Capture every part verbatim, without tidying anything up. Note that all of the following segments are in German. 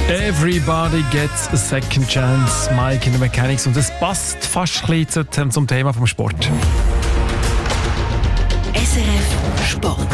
Everybody gets a second chance, Mike in the Mechanics. Und das passt fast ein bisschen zum, zum Thema vom Sport. S R F Sport.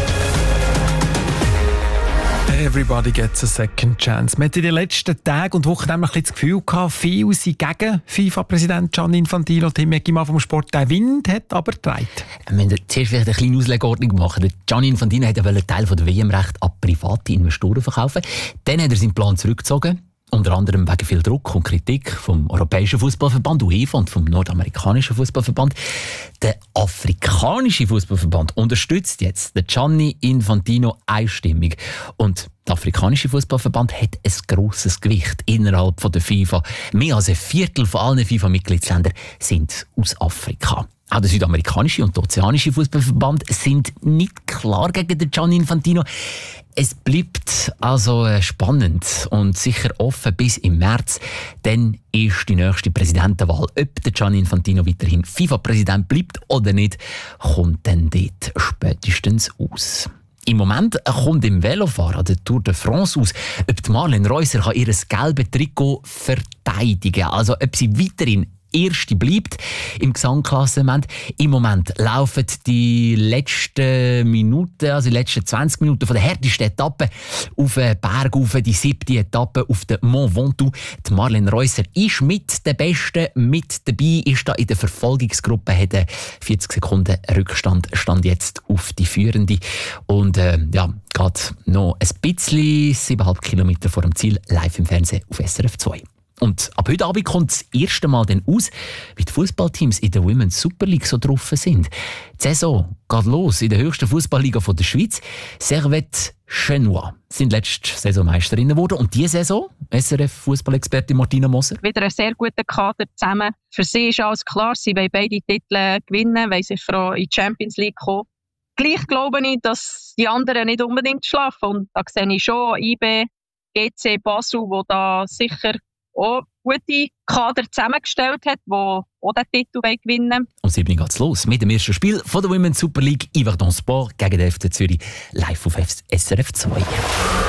Everybody gets a second chance. Man hat in den letzten Tagen und Wochen nämlich ein bisschen das Gefühl gehabt, viele sind gegen FIFA-Präsident Gianni Infantino. Tim Eggimann vom Sport. Der Wind hat aber gedreht. Wir müssen zuerst vielleicht eine kleine Auslegordnung machen. Der Gianni Infantino wollte einen Teil der W M-Rechte an private Investoren verkaufen. Dann hat er seinen Plan zurückgezogen. Unter anderem wegen viel Druck und Kritik vom Europäischen Fußballverband UEFA und vom Nordamerikanischen Fußballverband. Der Afrikanische Fußballverband unterstützt jetzt den Gianni Infantino einstimmig. Und der Afrikanische Fußballverband hat ein grosses Gewicht innerhalb von der FIFA. Mehr als ein Viertel von allen FIFA-Mitgliedsländern sind aus Afrika. Auch der südamerikanische und der ozeanische Fußballverband sind nicht klar gegen den Gianni Infantino. Es bleibt also spannend und sicher offen bis im März. Dann ist die nächste Präsidentenwahl. Ob der Gianni Infantino weiterhin FIFA-Präsident bleibt oder nicht, kommt dann dort spätestens aus. Im Moment kommt im Velofahren der Tour de France aus, ob die Marlene Reusser kann ihr gelbes Trikot verteidigen kann. Also ob sie weiterhin Erste bleibt im Gesamtklassement. Im Moment laufen die letzten Minuten, also die letzten zwanzig Minuten von der härtesten Etappe auf den Berg, auf die siebte Etappe auf den Mont Ventoux. Die Marlene Reusser ist mit den Besten mit dabei, ist da in der Verfolgungsgruppe, hat vierzig Sekunden Rückstand, stand jetzt auf die Führende. Und äh, ja, geht noch ein bisschen, siebeneinhalb Kilometer vor dem Ziel, live im Fernsehen auf S R F zwei. Und ab heute Abend kommt das erste Mal dann aus, wie die Fußballteams in der Women's Super League so drauf sind. Die Saison geht los in der höchsten Fußballliga der Schweiz. Servette Chenois sind letzte Saison Meisterinnen geworden. Und diese Saison, S R F-Fußballexpertin Martina Moser. Wieder ein sehr guter Kader zusammen. Für sie ist alles klar, sie wollen beide Titel gewinnen, weil sie froh in die Champions League kommen. Gleich glaube ich, dass die anderen nicht unbedingt schlafen. Und da sehe ich schon I B, G C Basel, wo da sicher auch gute Kader zusammengestellt hat, die auch den Titel gewinnen wollen. Um sieben Uhr geht's los mit dem ersten Spiel von der Women's Super League Yverdon Sport gegen den F C Zürich live auf S R F zwei.